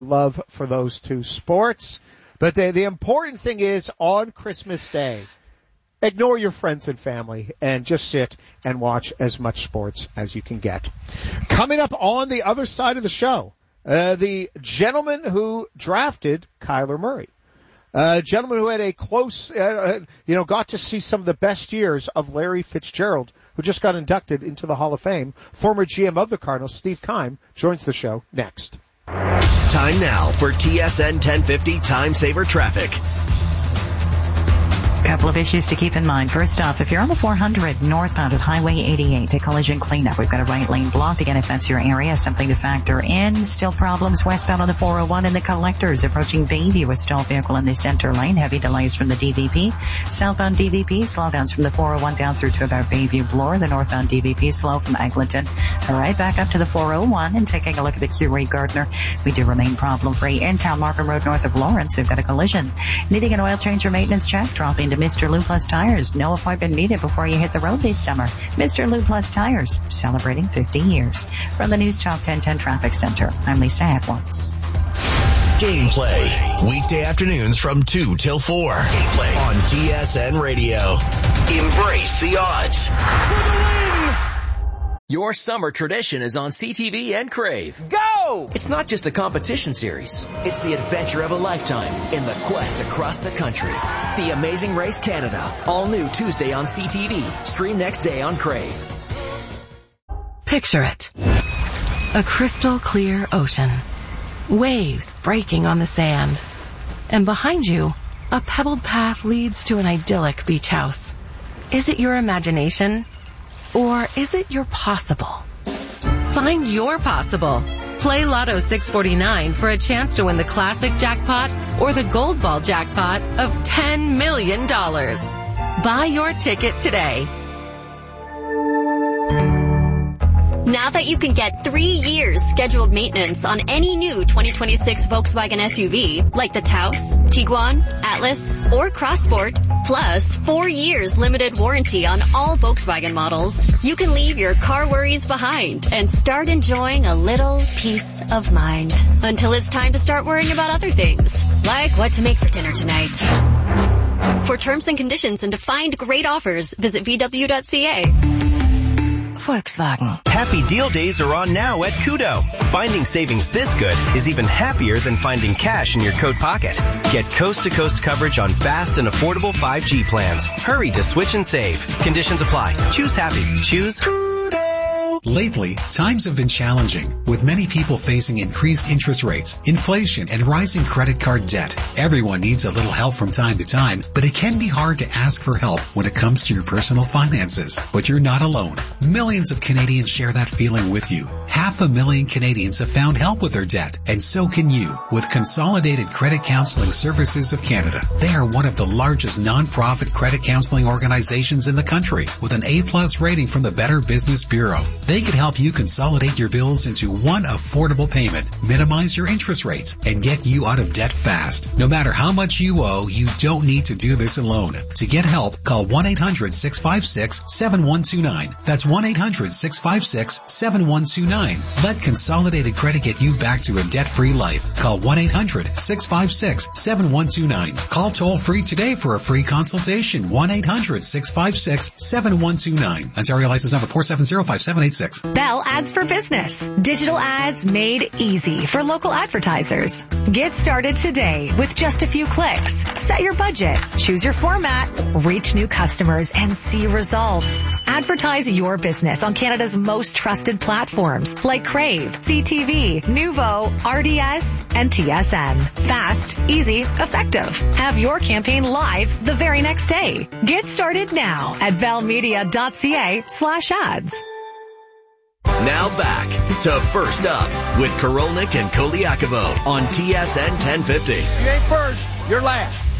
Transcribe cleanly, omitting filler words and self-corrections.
love for those two sports. But the important thing is on Christmas Day, ignore your friends and family and just sit and watch as much sports as you can get. Coming up on the other side of the show, the gentleman who drafted Kyler Murray. A gentleman who had a close, got to see some of the best years of Larry Fitzgerald, who just got inducted into the Hall of Fame. Former GM of the Cardinals, Steve Keim, joins the show next. Time now for TSN 1050 Time Saver Traffic. Couple of issues to keep in mind. First off, if you're on the 400 northbound at Highway 88, a collision cleanup. We've got a right lane blocked. Again, if that's your area, something to factor in. Still problems westbound on the 401 in the collectors. Approaching Bayview, a stalled vehicle in the center lane. Heavy delays from the DVP. Southbound DVP, slowdowns from the 401 down through to about Bayview Bloor. The northbound DVP slow from Eglinton. All right, back up to the 401 and taking a look at the Q-Ray Gardner. We do remain problem-free. In town, Markham Road north of Lawrence, we've got a collision. Needing an oil change or maintenance check? Drop into Mr. Lou Plus Tires. No appointment needed before you hit the road this summer. Mr. Lou Plus Tires, celebrating 50 years. From the News Talk 1010 Traffic Center, I'm Lisa Edwards. Gameplay, weekday afternoons from 2 till 4. Gameplay on TSN Radio. Embrace the odds. For the win! Your summer tradition is on CTV and Crave. Go! It's not just a competition series. It's the adventure of a lifetime in the quest across the country. The Amazing Race Canada. All new Tuesday on CTV. Stream next day on Crave. Picture it. A crystal clear ocean. Waves breaking on the sand. And behind you, a pebbled path leads to an idyllic beach house. Is it your imagination? Or is it your possible? Find your possible. Play Lotto 649 for a chance to win the classic jackpot or the gold ball jackpot of $10 million. Buy your ticket today. Now that you can get 3 years scheduled maintenance on any new 2026 Volkswagen SUV, like the Taos, Tiguan, Atlas, or Crossport, plus 4 years limited warranty on all Volkswagen models, you can leave your car worries behind and start enjoying a little peace of mind until it's time to start worrying about other things, like what to make for dinner tonight. For terms and conditions and to find great offers, visit VW.ca. Volkswagen. Happy deal days are on now at Kudo. Finding savings this good is even happier than finding cash in your coat pocket. Get coast-to-coast coverage on fast and affordable 5G plans. Hurry to switch and save. Conditions apply. Choose happy. Choose Kudo. Lately, times have been challenging, with many people facing increased interest rates, inflation, and rising credit card debt. Everyone needs a little help from time to time, but it can be hard to ask for help when it comes to your personal finances. But you're not alone. Millions of Canadians share that feeling with you. 500,000 Canadians have found help with their debt, and so can you with Consolidated Credit Counseling Services of Canada. They are one of the largest non-profit credit counseling organizations in the country, with an A+ rating from the Better Business Bureau. They can help you consolidate your bills into one affordable payment, minimize your interest rates, and get you out of debt fast. No matter how much you owe, you don't need to do this alone. To get help, call 1-800-656-7129. That's 1-800-656-7129. Let Consolidated Credit get you back to a debt-free life. Call 1-800-656-7129. Call toll-free today for a free consultation. 1-800-656-7129. Ontario license number 4705786. Bell Ads for Business. Digital ads made easy for local advertisers. Get started today with just a few clicks. Set your budget, choose your format, reach new customers, and see results. Advertise your business on Canada's most trusted platforms like Crave, CTV, Nuvo, RDS, and TSN. Fast, easy, effective. Have your campaign live the very next day. Get started now at bellmedia.ca/ads. Now back to First Up with Korolnik and Koliakovo on TSN 1050. You ain't first, you're last.